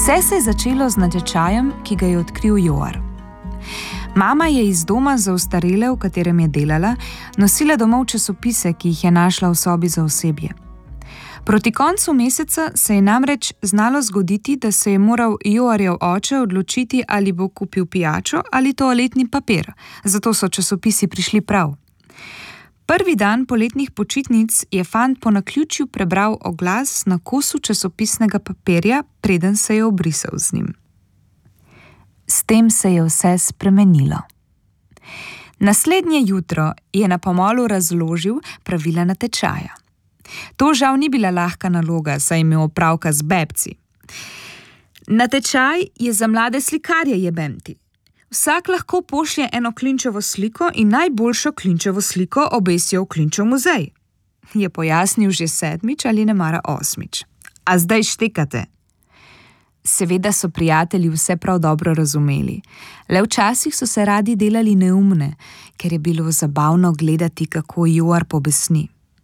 Vse se je začelo z natečajem, ki ga je odkril Joar. Mama je iz doma za ostarele, v katerem je delala, nosila domov časopise, ki jih je našla v sobi za osebje. Proti koncu meseca se je namreč znalo zgoditi, da se je moral Joarjev oče odločiti, ali bo kupil pijačo ali toaletni papir, zato so časopisi prišli prav. Prvi dan poletnih počitnic je fant po naključju prebral oglas na kosu časopisnega papirja, preden se je obrisal z njim. S tem se je vse spremenilo. Naslednje jutro je na pomolu razložil pravila natečaja. To žal ni bila lahka naloga, saj je imel opravka z bebci. Natečaj je za mlade slikarje, jebemti. Vsak lahko pošlje eno klinčevo sliko in najboljšo klinčevo sliko obesijo v klinčev muzej. Je pojasnil že 7. ali nemara 8. A zdaj štekate. Seveda so prijatelji vse prav dobro razumeli. Le včasih so se radi delali neumne, ker je bilo zabavno gledati, kako Joar pobesni.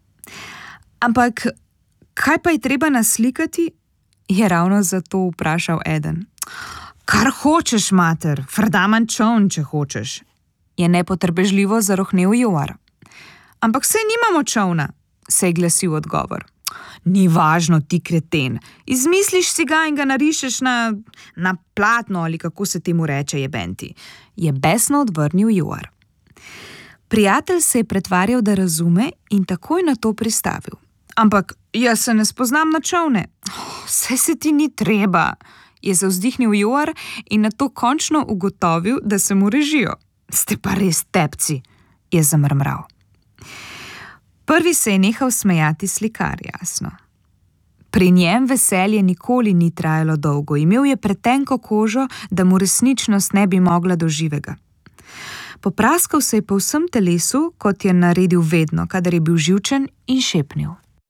Ampak, kaj pa je treba naslikati? Je ravno zato vprašal eden. Kar hočeš, mater, frdaman čovn, če hočeš, je nepotrpežljivo zarohnel Joar. Ampak saj nimamo čovna, se je glasil odgovor. Ni važno, ti kreten, izmisliš si ga in ga narišeš na platno ali kako se temu reče, jebenti, je besno odvrnil Joar. Prijatelj se je pretvarjal, da razume in takoj na to pristavil. Ampak jaz se ne spoznam na čovne. Saj se ti ni treba, je zavzdihnil Joar in nato končno ugotovil, da se mu režijo. Ste pa res tepci, je zamrmral. Prvi se je nehal smejati slikar, jasno. Pri njem veselje nikoli ni trajalo dolgo, imel je pretenko kožo, da mu resničnost ne bi mogla do živega. Popraskal se je po vsem telesu, kot je naredil vedno, kadar je bil živčen, in šepnil.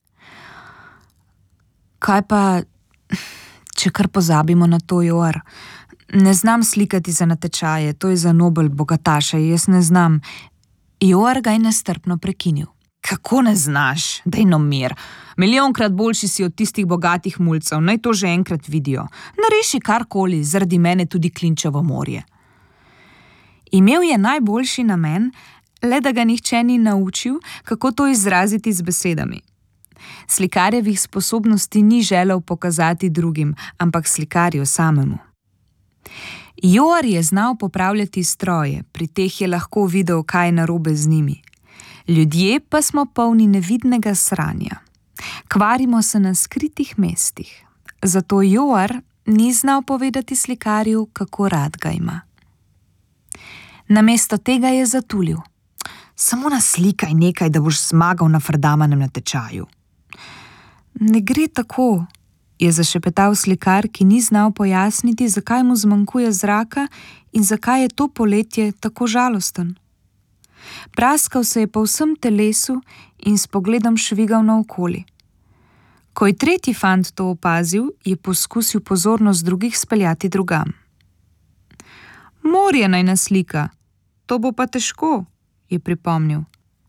Kaj pa, če kar pozabimo na to, Joar? Ne znam slikati za natečaje, to je za nobel bogataše, jaz ne znam. Joar ga je nestrpno prekinil. Kako ne znaš? Daj no mir. Milijonkrat boljši si od tistih bogatih mulcev, naj to že enkrat vidijo. Nariši karkoli, zaradi mene tudi klinčevo morje. Imel je najboljši namen, le da ga nihče ni naučil, kako to izraziti z besedami. Slikarjevih sposobnosti ni želel pokazati drugim, ampak slikarju samemu. Joar je znal popravljati stroje, pri teh je lahko videl, kaj je narobe z njimi. Ljudje pa smo polni nevidnega sranja. Kvarimo se na skritih mestih. Zato Joar ni znal povedati slikarju, kako rad ga ima. Namesto tega je zatulil. Samo naslikaj nekaj, da boš zmagal na frdamanem natečaju. Ne gre tako, je zašepetal slikar, ki ni znal pojasniti, zakaj mu zmanjkuje zraka in zakaj je to poletje tako žalosten. Praskal se je po vsem telesu in s pogledom švigal naokoli. Ko je tretji fant to opazil, je poskusil pozornost drugih speljati drugam. Morje naj naslika, to bo pa težko, je pripomnil.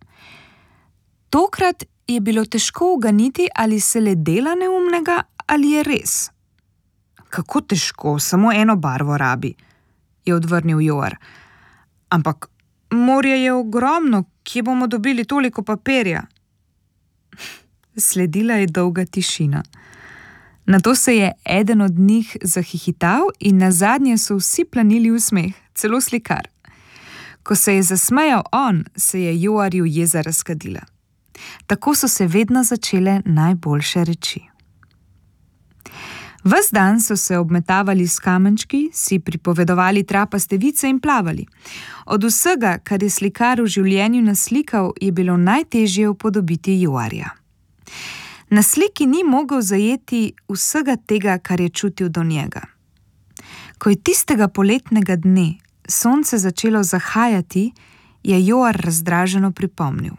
Tokrat je bilo težko uganiti, ali se le dela neumnega, ali je res. Kako težko, samo eno barvo rabi, je odvrnil Joar. Ampak morje je ogromno, kje bomo dobili toliko papirja? Sledila je dolga tišina. Nato se je eden od njih zahihital in nazadnje so vsi planili v smeh, celo slikar. Ko se je zasmejal on, se je Joarju jeza razkadila. Tako so se vedno začele najboljše reči. Ves dan so se obmetavali s kamenčki, si pripovedovali trapaste vice in plavali. Od vsega, kar je slikar v življenju naslikal, je bilo najtežje upodobiti Joarja. Na sliki ni mogel zajeti vsega tega, kar je čutil do njega. Ko je tistega poletnega dne sonce začelo zahajati, je Joar razdraženo pripomnil.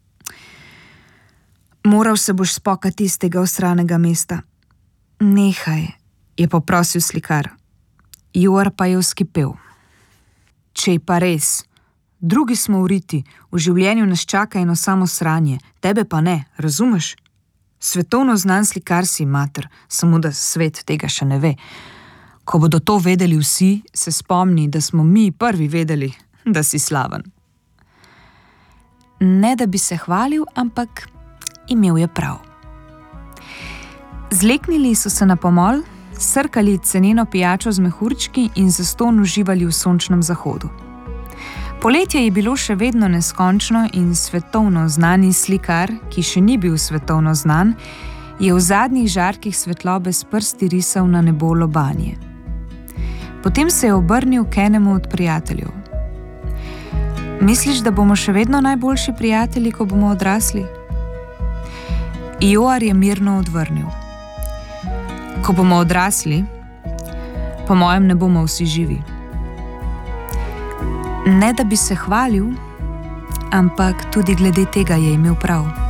Moral se boš spokati iz tega osranega mesta. Nehaj, je poprosil slikar. Joar pa je vzkipel. Če pa res, drugi smo vriti, v življenju nas čaka eno samo sranje, tebe pa ne, razumeš? Svetovno znan slikar si, mater, samo da svet tega še ne ve. Ko bodo to vedeli vsi, se spomni, da smo mi prvi vedeli, da si slaven. Ne da bi se hvalil, ampak imel je prav. Zleknili so se na pomol, srkali ceneno pijačo z mehurčki in zastonj uživali v sončnem zahodu. Poletje je bilo še vedno neskončno in svetovno znani slikar, ki še ni bil svetovno znan, je v zadnjih žarkih svetlobe s prsti risal na nebo lobanje. Potem se je obrnil k enemu od prijateljev. Misliš, da bomo še vedno najboljši prijatelji, ko bomo odrasli? Joar je mirno odvrnil. Ko bomo odrasli, po mojem ne bomo vsi živi. Ne da bi se hvalil, ampak tudi glede tega je imel prav.